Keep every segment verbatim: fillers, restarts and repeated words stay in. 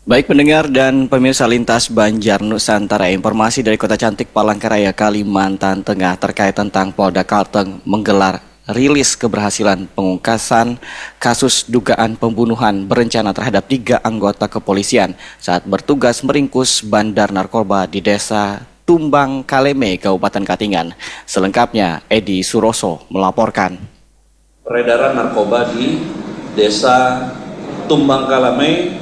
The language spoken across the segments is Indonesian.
Baik pendengar dan pemirsa Lintas Banjar Nusantara, informasi dari Kota Cantik Palangkaraya, Kalimantan Tengah terkait tentang Polda Kalteng menggelar rilis keberhasilan pengungkapan kasus dugaan pembunuhan berencana terhadap tiga anggota kepolisian saat bertugas meringkus bandar narkoba di Desa Tumbang Kaleme, Kabupaten Katingan. Selengkapnya, Edi Suroso melaporkan. Peredaran narkoba di Desa Tumbang Kaleme,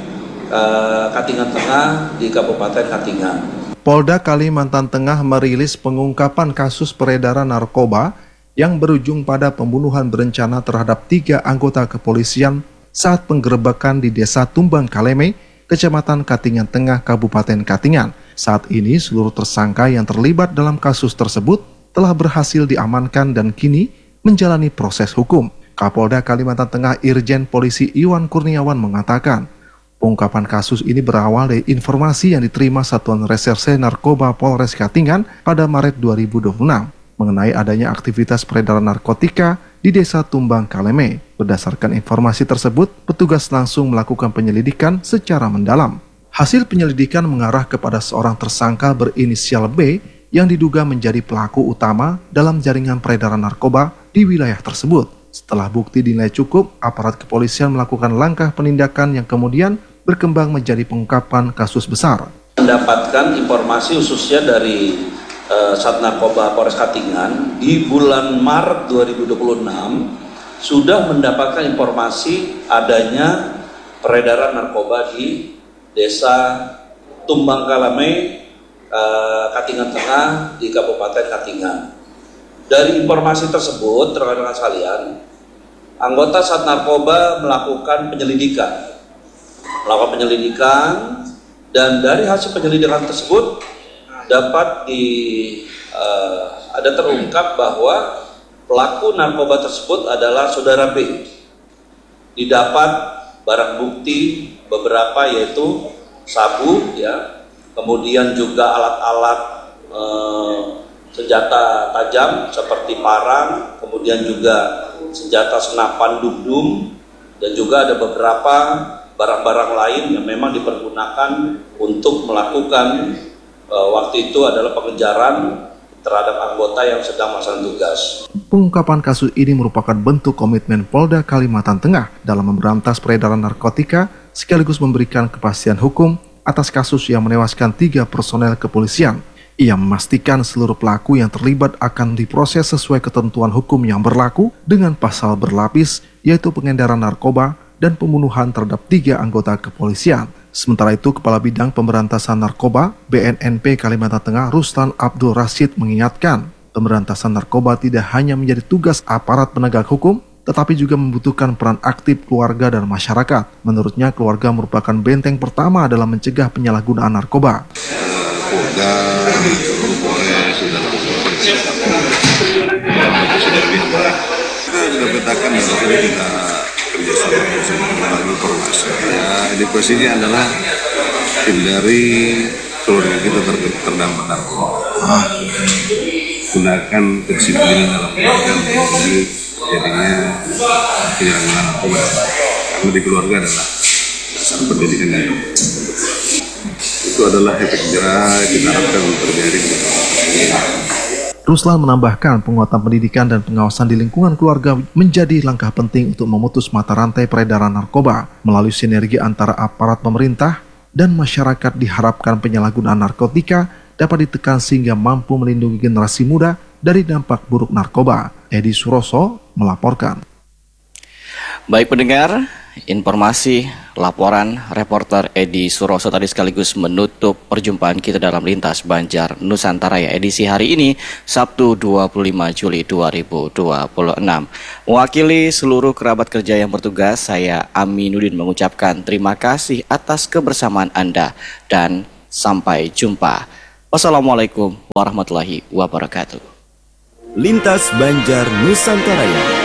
Katingan Tengah di Kabupaten Katingan. Polda Kalimantan Tengah merilis pengungkapan kasus peredaran narkoba yang berujung pada pembunuhan berencana terhadap tiga anggota kepolisian saat penggerebekan di Desa Tumbang Kaleme, Kecamatan Katingan Tengah, Kabupaten Katingan. Saat ini seluruh tersangka yang terlibat dalam kasus tersebut telah berhasil diamankan dan kini menjalani proses hukum. Kapolda Kalimantan Tengah Irjen Polisi Iwan Kurniawan mengatakan, pengungkapan kasus ini berawal dari informasi yang diterima Satuan Reserse Narkoba Polres Katingan pada Maret dua ribu dua puluh enam mengenai adanya aktivitas peredaran narkotika di Desa Tumbang Kaleme. Berdasarkan informasi tersebut, petugas langsung melakukan penyelidikan secara mendalam. Hasil penyelidikan mengarah kepada seorang tersangka berinisial B yang diduga menjadi pelaku utama dalam jaringan peredaran narkoba di wilayah tersebut. Setelah bukti dinilai cukup, aparat kepolisian melakukan langkah penindakan yang kemudian berkembang menjadi pengungkapan kasus besar. Mendapatkan informasi khususnya dari uh, Sat Narkoba Polres Katingan di bulan Maret dua ribu dua puluh enam sudah mendapatkan informasi adanya peredaran narkoba di Desa Tumbang Kaleme, uh, Katingan Tengah di Kabupaten Katingan. Dari informasi tersebut, rekan-rekan sekalian, anggota Sat Narkoba melakukan penyelidikan melakukan penyelidikan dan dari hasil penyelidikan tersebut dapat di uh, ada terungkap bahwa pelaku narkoba tersebut adalah saudara B. Didapat barang bukti beberapa yaitu sabu, ya, kemudian juga alat-alat uh, senjata tajam seperti parang, kemudian juga senjata senapan dugdum, dan juga ada beberapa barang-barang lain yang memang dipergunakan untuk melakukan e, waktu itu adalah pengejaran terhadap anggota yang sedang melaksanakan tugas. Pengungkapan kasus ini merupakan bentuk komitmen Polda Kalimantan Tengah dalam memberantas peredaran narkotika sekaligus memberikan kepastian hukum atas kasus yang menewaskan tiga personel kepolisian. Ia memastikan seluruh pelaku yang terlibat akan diproses sesuai ketentuan hukum yang berlaku dengan pasal berlapis, yaitu pengedaran narkoba dan pembunuhan terhadap tiga anggota kepolisian. Sementara itu, Kepala Bidang Pemberantasan Narkoba B N N P Kalimantan Tengah Ruslan Abdul Rashid mengingatkan, pemberantasan narkoba tidak hanya menjadi tugas aparat penegak hukum, tetapi juga membutuhkan peran aktif keluarga dan masyarakat. Menurutnya, keluarga merupakan benteng pertama dalam mencegah penyalahgunaan narkoba. Polda, Polres, sudah kita sudah petakan dan kita kerjasama bersama berbagi informasi. Ya, ini posisinya adalah hindari keluarga kita ter terdampak narkoba. Ah. Gunakan kedisiplinan dalam keluarga untuk jadinya penyalahgunaan narkoba. Karena di keluarga adalah dasar pendidikan yang itu adalah efek jerah kita harapkan terjadi. Ruslan menambahkan penguatan pendidikan dan pengawasan di lingkungan keluarga menjadi langkah penting untuk memutus mata rantai peredaran narkoba. Melalui sinergi antara aparat pemerintah dan masyarakat diharapkan penyalahgunaan narkotika dapat ditekan sehingga mampu melindungi generasi muda dari dampak buruk narkoba. Edi Suroso melaporkan. Baik pendengar, informasi laporan reporter Edi Suroso tadi sekaligus menutup perjumpaan kita dalam Lintas Banjar Nusantara ya edisi hari ini Sabtu dua puluh lima Juli dua ribu dua puluh enam. Mewakili seluruh kerabat kerja yang bertugas, saya Aminuddin mengucapkan terima kasih atas kebersamaan Anda dan sampai jumpa. Wassalamualaikum warahmatullahi wabarakatuh. Lintas Banjar Nusantara.